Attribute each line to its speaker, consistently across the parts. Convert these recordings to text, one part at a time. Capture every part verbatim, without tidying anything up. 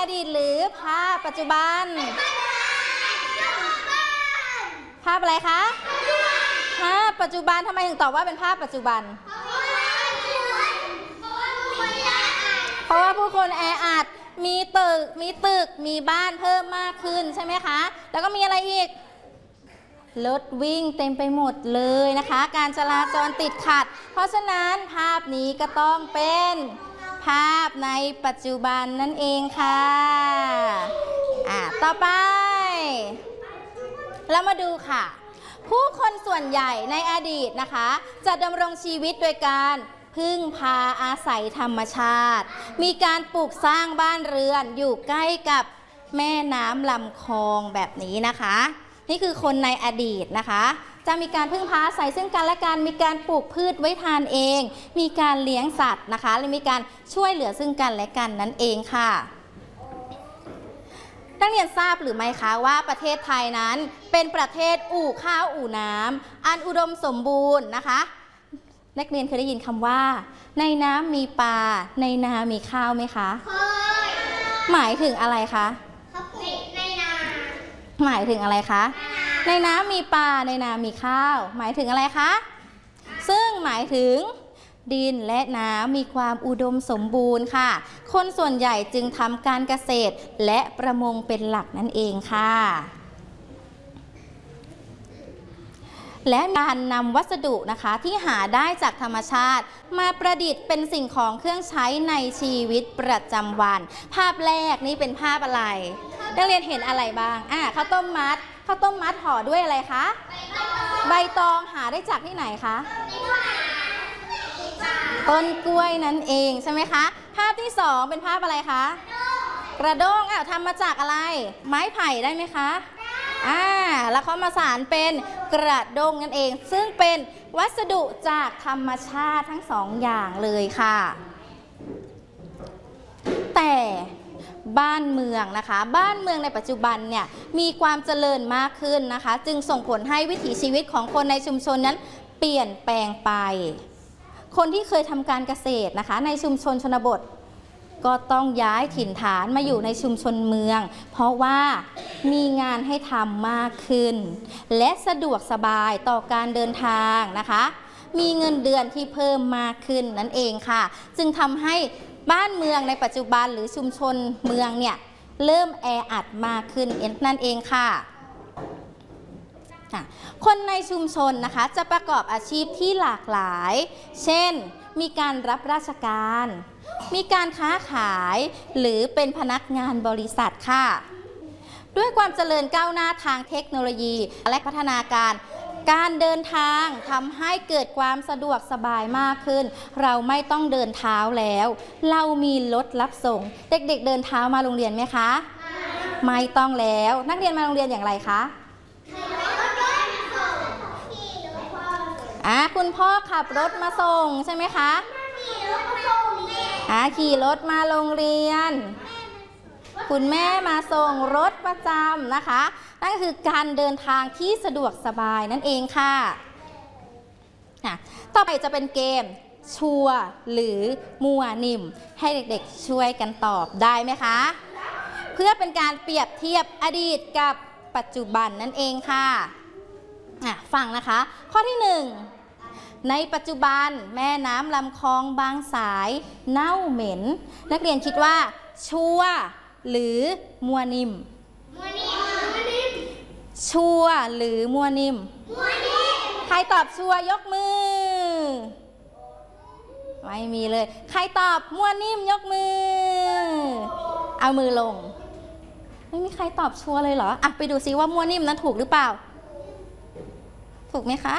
Speaker 1: อดีตหรือภาพปัจจุบันภาพอะไรคะภาพปัจจุบันทำไมถึงตอบว่าเป็นภาพปัจจุบันเพราะว่าผู้คนแออัดมีตึกมีตึกมีบ้านเพิ่มมากขึ้นใช่ไหมคะแล้วก็มีอะไรอีกรถวิ่งเต็มไปหมดเลยนะคะการจราจรติดขัดเพราะฉะนั้นภาพนี้ก็ต้องเป็นภาพในปัจจุบันนั่นเองค่ะอ่ะต่อไปเรามาดูค่ะผู้คนส่วนใหญ่ในอดีตนะคะจะดำรงชีวิตโดยการพึ่งพาอาศัยธรรมชาติมีการปลูกสร้างบ้านเรือนอยู่ใกล้กับแม่น้ำลำคลองแบบนี้นะคะนี่คือคนในอดีตนะคะจะมีการพึ่งพาอาศัยซึ่งกันและกันมีการปลูกพืชไว้ทานเองมีการเลี้ยงสัตว์นะคะและมีการช่วยเหลือซึ่งกันและกันนั่นเองค่ะนักเรียนทราบหรือไม่คะว่าประเทศไทยนั้นเป็นประเทศอู่ข้าวอู่น้ำอันอุดมสมบูรณ์นะคะนักเรียนเคยได้ยินคำว่าในน้ำมีปลาในนามีข้าวไหมคะเคยหมายถึงอะไรคะในนาหมายถึงอะไรคะในน้ำมีปลาในนามีข้าวหมายถึงอะไรคะซึ่งหมายถึงดินและน้ำมีความอุดมสมบูรณ์ค่ะคนส่วนใหญ่จึงทำการเกษตรและประมงเป็นหลักนั่นเองค่ะและการนำวัสดุนะคะที่หาได้จากธรรมชาติมาประดิษฐ์เป็นสิ่งของเครื่องใช้ในชีวิตประจำวันภาพแรกนี่เป็นภาพอะไรนักเรียนเห็นอะไรบ้างอ่ะข้าวต้มมัดข้าวต้มมัดห่อด้วยอะไรคะใบตองหาได้จากที่ไหนคะต้นกล้วยนั่นเองใช่ไหมคะภาพที่สองเป็นภาพอะไรคะกระด้งอ่ะทำมาจากอะไรไม้ไผ่ได้ไหมคะอ่าแล้วเขามาสานเป็นกระด้งนั่นเองซึ่งเป็นวัสดุจากธรรมชาติทั้งสองอย่างเลยค่ะแต่บ้านเมืองนะคะบ้านเมืองในปัจจุบันเนี่ยมีความเจริญมากขึ้นนะคะจึงส่งผลให้วิถีชีวิตของคนในชุมชนนั้นเปลี่ยนแปลงไปคนที่เคยทำการเกษตรนะคะในชุมชนชนบทก็ต้องย้ายถิ่นฐานมาอยู่ในชุมชนเมืองเพราะว่ามีงานให้ทำมากขึ้นและสะดวกสบายต่อการเดินทางนะคะมีเงินเดือนที่เพิ่มมากขึ้นนั่นเองค่ะจึงทำให้บ้านเมืองในปัจจุบันหรือชุมชนเมืองเนี่ยเริ่มแออัดมากขึ้นนั่นเองค่ะคนในชุมชนนะคะจะประกอบอาชีพที่หลากหลายเช่นมีการรับราชการมีการค้าขายหรือเป็นพนักงานบริษัทค่ะด้วยความเจริญก้าวหน้าทางเทคโนโลยีและพัฒนาการการเดินทางทำให้เกิดความสะดวกสบายมากขึ้นเราไม่ต้องเดินเท้าแล้วเรามีรถรับส่งเด็กๆ เ, เดินเท้ามาโรงเรียนไหมคะไม่ต้องแล้วนักเรียนมาโรงเรียนอย่างไรคะอ่ะคุณพ่อขับรถมาส่งใช่ไหมคะอ่ะขี่รถมาโรงเรียนคุณแม่มาส่งรถประจำนะคะนั่นคือการเดินทางที่สะดวกสบายนั่นเองค่ะต่อไปจะเป็นเกมชัวร์หรือมัวนิ่มให้เด็กๆช่วยกันตอบได้ไหมคะเพื่อเป็นการเปรียบเทียบอดีตกับปัจจุบันนั่นเองค่ะฟังนะคะข้อที่หนึ่งในปัจจุบันแม่น้ำลำคลองบางสายเน่าเหม็นนักเรียนคิดว่าชัวร์หรือมัวนิ่มชัวร์หรือมัวนิ่มใครตอบชัวร์ยกมือไม่มีเลยใครตอบมัวนิ่มยกมือเอามือลงไม่มีใครตอบชัวร์เลยเหรออ่ะไปดูซิว่ามัวนิ่มนั้นถูกหรือเปล่าถูกไหมคะ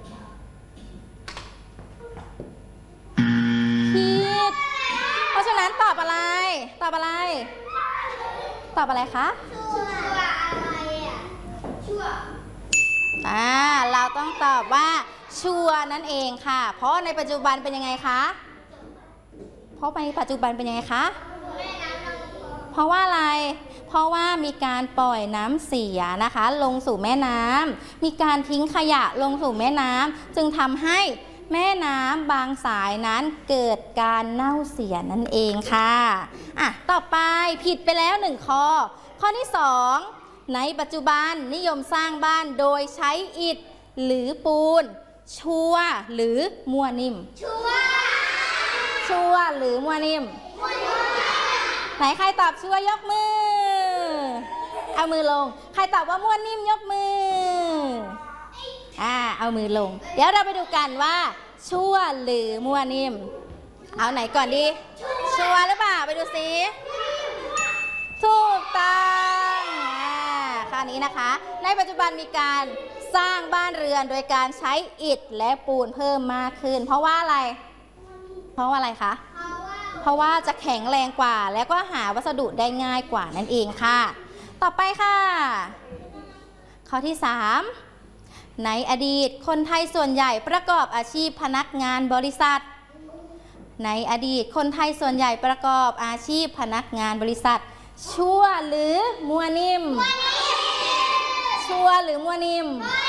Speaker 1: ผิดเพราะฉะนั้นตอบอะไรตอบอะไรตอบอะไรคะชัวอะไรอ่ะชัวอ่าเราต้องตอบว่าชัวนั่นเองค่ะเพราะในปัจจุบันเป็นยังไงคะเพราะในปัจจุบันเป็นยังไงคะเพราะว่าอะไรเพราะว่ามีการปล่อยน้ำเสียนะคะลงสู่แม่น้ำมีการทิ้งขยะลงสู่แม่น้ำจึงทำให้แม่น้ำบางสายนั้นเกิดการเน่าเสียนั่นเองค่ะอ่ะต่อไปผิดไปแล้วหนึ่งข้อข้อที่สองในปัจจุบันนิยมสร้างบ้านโดยใช้อิฐหรือปูนชัวร์หรือมัวนิ่มชัวร์ชัวร์หรือมัวนิ่มไหนใครตอบชัวร์ยกมือเอามือลงใครตอบว่ามัวนิ่มยกมืออ่าเอามือลงเดี๋ยวเราไปดูกันว่าชัวร์หรือมัวนิ่มเอาไหนก่อนดีชัวร์หรือเปล่าไปดูสิถูกต้องอ่าคราวนี้นะคะในปัจจุบันมีการสร้างบ้านเรือนโดยการใช้อิฐและปูนเพิ่มมากขึ้นเพราะว่าอะไรเพราะว่าอะไรคะเพราะว่าจะแข็งแรงกว่าแล้วก็หาวัสดุได้ง่ายกว่านั่นเองค่ะต่อไปค่ะข้อที่สามในอดีตคนไทยส่วนใหญ่ประกอบอาชีพพนักงานบริษัทในอดีตคนไทยส่วนใหญ่ประกอบอาชีพพนักงานบริษัทชัวร์หรือมัวนิ่มชัวร์หรือมัวนิ่ม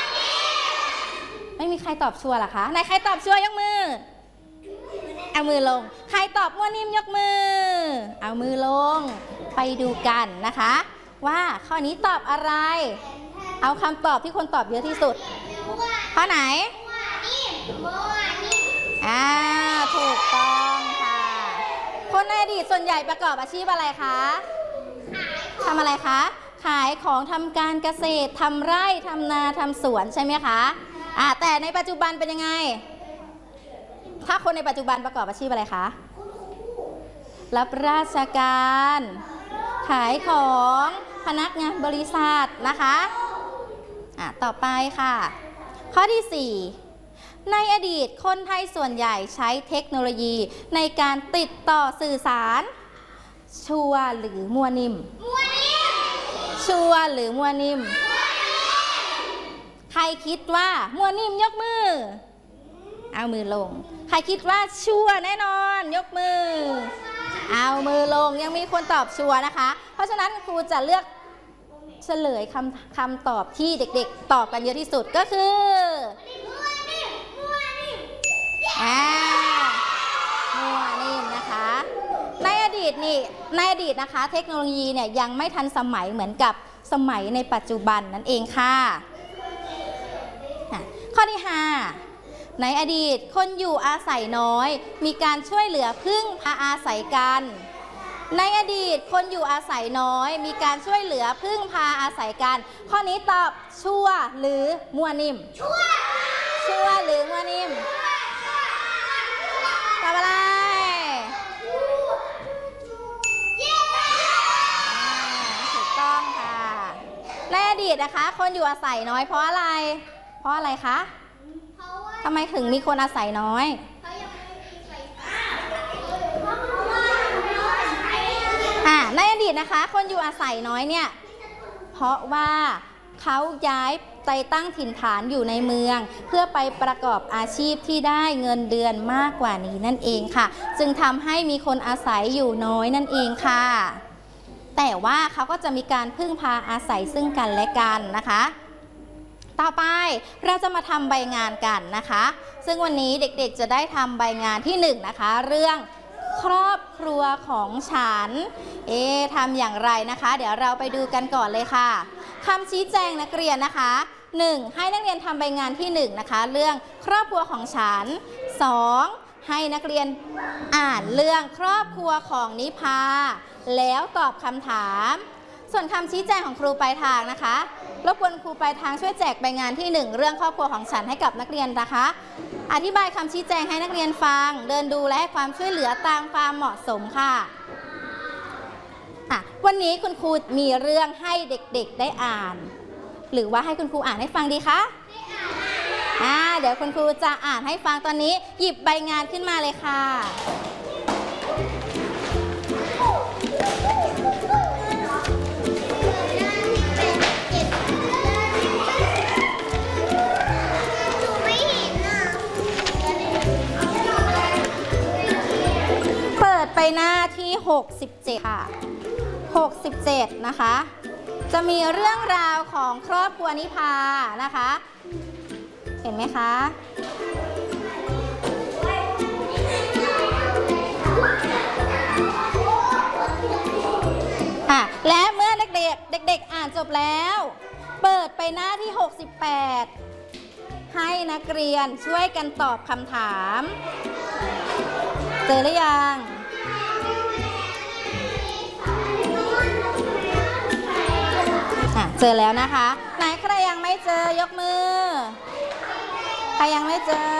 Speaker 1: ไม่มีใครตอบชัวร์หรอคะไหนใครตอบชัวร์ยกมือเอามือลงใครตอบมัวนิ่มยกมือเอามือลงไปดูกันนะคะว่าข้อนี้ตอบอะไรเอาคำตอบที่คนตอบเยอะที่สุดข้อไหนอ่าถูกต้องค่ะคนในอดีตส่วนใหญ่ประกอบอาชีพอะไรคะทำอะไรคะขายของทำการเกษตรทำไร่ทำนาทำสวนใช่ไหมคะอ่าแต่ในปัจจุบันเป็นยังไงถ้าคนในปัจจุบันประกอบอาชีพอะไรคะรับราชการขายของพนักงานบริษัทนะคะอ่ะต่อไปค่ะข้อที่สี่ในอดีตคนไทยส่วนใหญ่ใช้เทคโนโลยีในการติดต่อสื่อสารชัวร์หรือมัวนิ่มชัวร์หรือมัวนิ่มใครคิดว่ามัวนิ่มยกมือเอามือลงใครคิดว่าชัวร์แน่นอนยกมือเอามือลงยังมีคนตอบชัวร์นะคะเพราะฉะนั้นครูจะเลือกเฉลยคำคำตอบที่เด็กๆตอบกันเยอะที่สุดก็คืออ่ามัวนิ่มนะคะในอดีตนี่ในอดีตนะคะเทคโนโลยีเนี่ยยังไม่ทันสมัยเหมือนกับสมัยในปัจจุบันนั่นเองค่ะข้อที่ห้าในอดีตคนอยู่อาศัยน้อยมีการช่วยเหลือพึ่งพาอาศัยกันในอดีตคนอยู่อาศัยน้อยมีการช่วยเหลือพึ่งพาอาศัยกันข้อนี้ตอบชัวร์หรือมัวนิ่มชัวร์ชัวร์หรือมัวนิ่มตอบอะไรถูกต้องค่ะในอดีตนะคะคนอยู่อาศัยน้อยเพราะอะไรเพราะอะไรคะทำไมถึงมีคนอาศัยน้อยอ่าในอดีตนะคะคนอยู่อาศัยน้อยเนี่ยเพราะว่าเขาย้ายไปตั้งถิ่นฐานอยู่ในเมืองเพื่อไปประกอบอาชีพที่ได้เงินเดือนมากกว่านี้นั่นเองค่ะจึงทำให้มีคนอาศัยอยู่น้อยนั่นเองค่ะแต่ว่าเขาก็จะมีการพึ่งพาอาศัยซึ่งกันและกันนะคะต่อไปเราจะมาทำใบงานกันนะคะซึ่งวันนี้เด็กๆจะได้ทำใบงานที่หนึ่งนะคะเรื่องครอบครัวของฉันเอ๊ะทำอย่างไรนะคะเดี๋ยวเราไปดูกันก่อนเลยค่ะคำชี้แจงนักเรียนนะคะหนึ่งให้นักเรียนทำใบงานที่หนึ่งนะคะเรื่องครอบครัวของฉันสองให้นักเรียนอ่านเรื่องครอบครัวของนิพาแล้วตอบคำถามส่วนคำชี้แจงของครูปลายทางนะคะรบกวนครูปลายทางช่วยแจกใบงานที่หนึ่งเรื่องครอบครัวของฉันให้กับนักเรียนนะคะอธิบายคำชี้แจงให้นักเรียนฟังเดินดูและให้ความช่วยเหลือตามความเหมาะสมค่ะวันนี้คุณครูมีเรื่องให้เด็กๆได้อ่านหรือว่าให้คุณครูอ่านให้ฟังดีคะอ่าเดี๋ยวคุณครูจะอ่านให้ฟังตอนนี้หยิบใบงานขึ้นมาเลยค่ะไปหน้าที่หกสิบเจ็ดค่ะหกสิบเจ็ดนะคะจะมีเรื่องราวของครอบครัวนิพานะคะเห็นไหมคะอ่ะและเมื่อเด็กๆเด็กๆอ่านจบแล้วเปิดไปหน้าที่หกสิบแปดให้นักเรียนช่วยกันตอบคำถามเจอหรือยังอ่ะเจอแล้วนะคะไหนใครยังไม่เจอยกมือใครยังไม่เจอ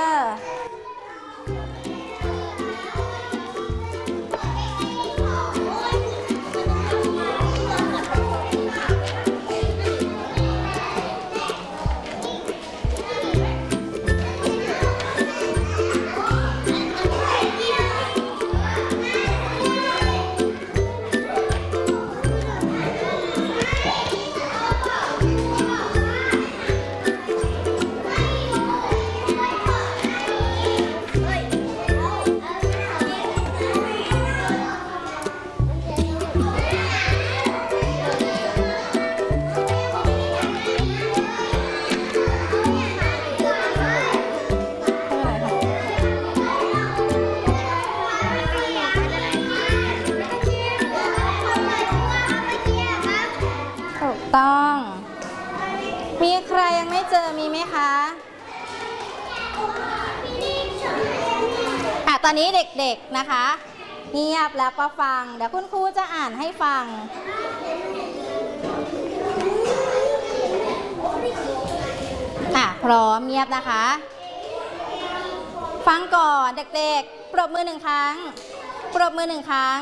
Speaker 1: ต้องมีใครยังไม่เจอมีไหมคะอ่ะตอนนี้เด็กๆนะคะเงียบแล้วก็ฟังเดี๋ยวคุณครูจะอ่านให้ฟังอ่ะพร้อมเงียบนะคะฟังก่อนเด็กๆปรบมือหนึ่งครั้งปรบมือหนึ่งครั้ง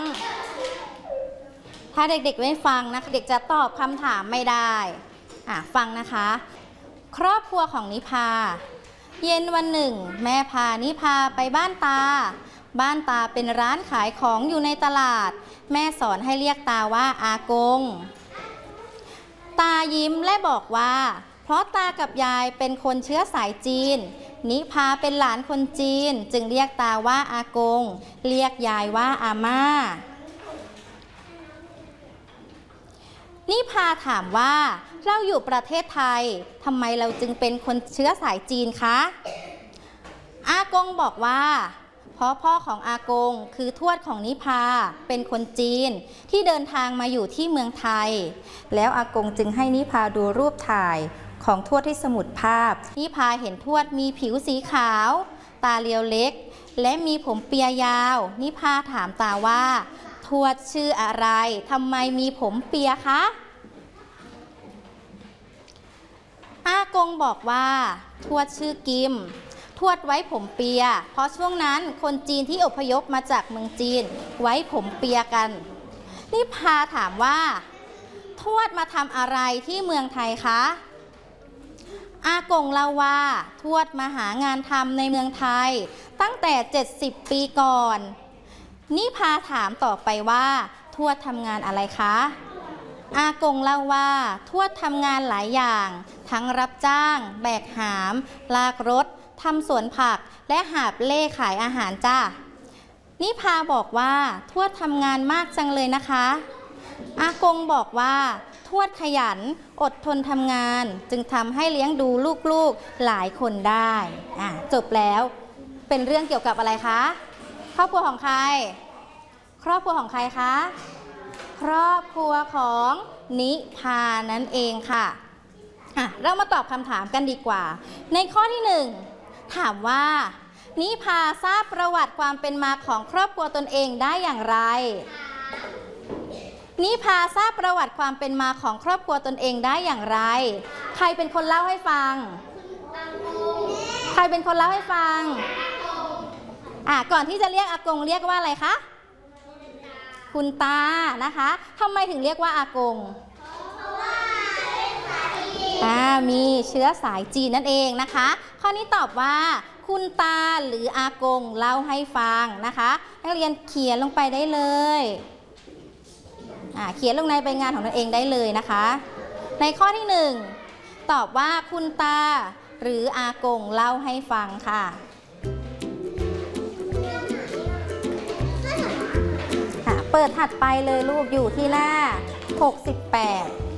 Speaker 1: ถ้าเด็กๆไม่ฟังนะคะเด็กจะตอบคำถามไม่ได้อ่ะฟังนะคะครอบครัวของนิพาเย็นวันหนึ่งแม่พานิพาไปบ้านตาบ้านตาเป็นร้านขายของอยู่ในตลาดแม่สอนให้เรียกตาว่าอากงตายิ้มและบอกว่าเพราะตากับยายเป็นคนเชื้อสายจีนนิพาเป็นหลานคนจีนจึงเรียกตาว่าอากงเรียกยายว่าอาม่านิพาถามว่าเราอยู่ประเทศไทยทำไมเราจึงเป็นคนเชื้อสายจีนคะอากงบอกว่าเพราะพ่อของอากงคือทวดของนิพาเป็นคนจีนที่เดินทางมาอยู่ที่เมืองไทยแล้วอากงจึงให้นิพาดูรูปถ่ายของทวดที่สมุดภาพนิพาเห็นทวดมีผิวสีขาวตาเรียวเล็กและมีผมเปียยาวนิพาถามตาว่าทวดชื่ออะไรทำไมมีผมเปียคะอากงบอกว่าทวดชื่อกิมทวดไว้ผมเปียเพราะช่วงนั้นคนจีนที่อพยพมาจากเมืองจีนไว้ผมเปียกันนิพาถามว่าทวดมาทำอะไรที่เมืองไทยคะอากงเล่าว่าทวดมาหางานทำในเมืองไทยตั้งแต่เจ็ดสิบปีก่อนนิพาถามต่อไปว่าทวดทำงานอะไรคะอากงเล่าว่าทวดทำงานหลายอย่างทั้งรับจ้างแบกหามลากรถทำสวนผักและหาบเล่ขายอาหารจ้านิพาบอกว่าทวดทำงานมากจังเลยนะคะอากงบอกว่าทวดขยันอดทนทำงานจึงทำให้เลี้ยงดูลูกๆหลายคนได้อ่ะจบแล้วเป็นเรื่องเกี่ยวกับอะไรคะครอบครัวของใครครอบครัวของใครคะครอบครัวของนิพานั่นเองค่ะอ่ะเรามาตอบคำถามกันดีกว่าในข้อที่หนึ่งถามว่านิพาทราบประวัติความเป็นมาของครอบครัวตนเองได้อย่างไรนิพาทราบประวัติความเป็นมาของครอบครัวตนเองได้อย่างไรใครเป็นคนเล่าให้ฟังใครเป็นคนเล่าให้ฟังอ่ะก่อนที่จะเรียกอากงเรียกว่าอะไรคะคุณตานะคะทำไมถึงเรียกว่าอากงอ่ามีเชื้อสายจีนนั่นเองนะคะข้อนี้ตอบว่าคุณตาหรืออากงเล่าให้ฟังนะคะนักเรียนเขียนลงไปได้เลยอ่าเขียนลงในใบงานของตนเองได้เลยนะคะในข้อที่หนึ่งตอบว่าคุณตาหรืออากงเล่าให้ฟังค่ะเปิดถัดไปเลยลูกอยู่ที่หน้าหกสิบแปด